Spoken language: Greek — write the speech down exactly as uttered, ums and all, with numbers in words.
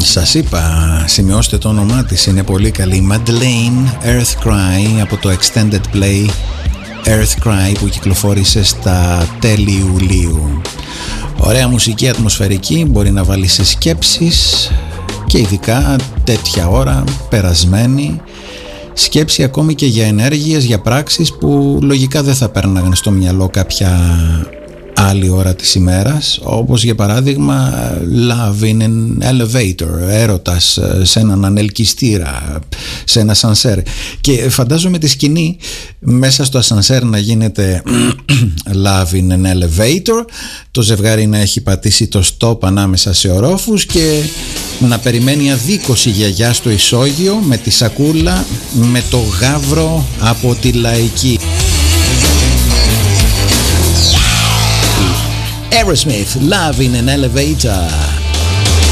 Σας είπα, σημειώστε το όνομά της, είναι πολύ καλή. Madeleine, Earth Cry, από το extended play Earth Cry που κυκλοφόρησε στα τέλη Ιουλίου. Ωραία μουσική, ατμοσφαιρική, μπορεί να βάλει σε σκέψεις και ειδικά τέτοια ώρα, περασμένη, σκέψη ακόμη και για ενέργειες, για πράξεις που λογικά δεν θα παίρναγαν στο μυαλό κάποια άλλη ώρα της ημέρας, όπως για παράδειγμα love in an elevator, έρωτας σε έναν ανελκυστήρα, σε ένα ασανσέρ. Και φαντάζομαι τη σκηνή μέσα στο ασανσέρ να γίνεται love in an elevator, το ζευγάρι να έχει πατήσει το stop ανάμεσα σε ορόφους και να περιμένει αδίκως η γιαγιά στο ισόγειο με τη σακούλα με το γάβρο από τη λαϊκή. Aerosmith, Love in an Elevator.